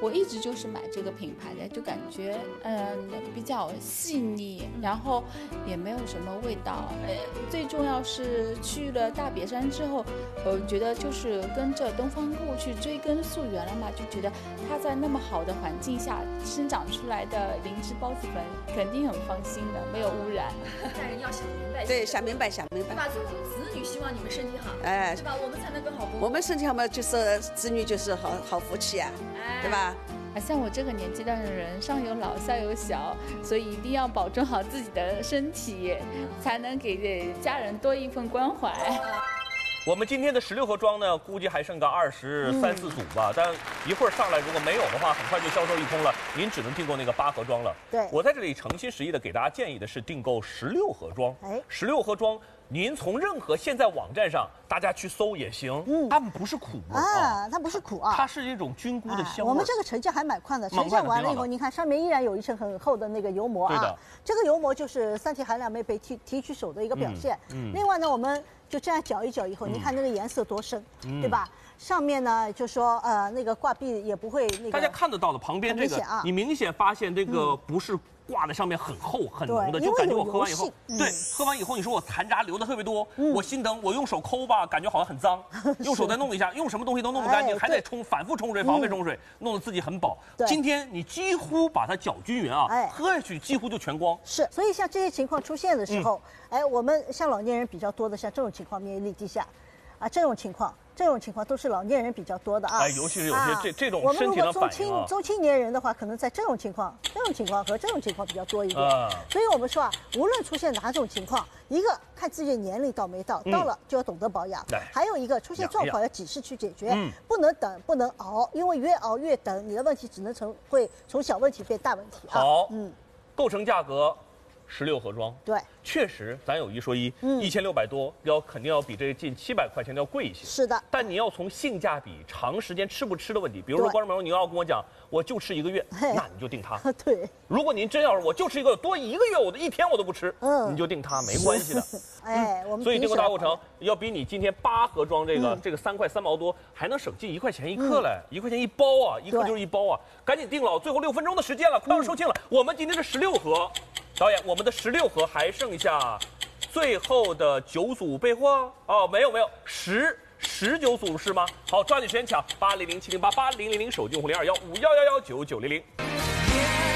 我一直就是买这个品牌的，就感觉比较细腻，然后也没有什么味道。最重要是去了大别山之后，我觉得就是跟着东方顾去追根溯源了嘛，就觉得它在那么好的环境下生长出来的灵芝孢子粉肯定很放心的，没有污染。 家人要想明白， 对，想明白，想明白， 对吧？就是子女希望你们身体好， 哎， 对吧？我们才能更好工作。 我们身体好嘛，就是子女就是好福气啊，对吧？ 像我这个年纪的人，上有老下有小，所以一定要保重好自己的身体，才能给家人多一份关怀。 我们今天的16盒装呢，估计还剩个23、4组吧，但一会儿上来如果没有的话，很快就销售一空了。您只能订购那个8盒装了。 对， 我在这里诚心实意的给大家建议的是订购16盒装。16盒装，您从任何现在网站上大家去搜也行。它们不是苦味啊， 它不是苦啊， 它是一种菌菇的香味。 我们这个成酱还蛮快的，成酱完了以后，您看上面依然有一层很厚的那个油膜啊。这个油膜就是三提含量没被提取手的一个表现。另外呢，我们就这样搅一搅以后，你看那个颜色多深，对吧？上面呢就说那个挂壁也不会那个。 大家看得到的旁边这个，你明显发现这个不是挂在上面很厚很浓的，就感觉我喝完以后，对，喝完以后你说我残渣流的特别多，我心疼，我用手抠吧，感觉好像很脏，用手再弄一下，用什么东西都弄不干净，还得反复冲水，防备冲水，弄得自己很饱。今天你几乎把它搅均匀啊，喝下去几乎就全光。 是，所以像这些情况出现的时候，我们像老年人比较多的，像这种情况免疫力低下，这种情况都是老年人比较多的啊。 尤其是有些这种身体的反应啊。 中青年人的话，可能在这种情况和这种情况比较多一点。所以我们说无论出现哪种情况，一个看自己的年龄到没到，到了就要懂得保养；还有一个出现状况要及时去解决，不能等，不能熬，因为越熬越等，你的问题只能会从小问题变大问题啊。 好，构成价格。16盒装， 对， 确实，咱有一说一，1600多，肯定要比这近700块钱要贵一些。 是的， 但你要从性价比、长时间吃不吃的问题，比如说观众朋友，你要跟我讲，我就吃1个月，那你就定它。 对， 如果您真要是我就吃多1个月，我的1天我都不吃，你就定它，没关系的。 我们所以订购大过程要比你今天8盒装这个3块3毛多，还能省近1块钱1克嘞，1块钱1包啊，1克就是1包啊，赶紧订了，最后6分钟的时间了，快要售罄了。我们今天的16盒。导演，我们的16盒还剩下最后的9组备货哦，没有，19组是吗？好，抓紧时间抢8007088000手机用户021511199900。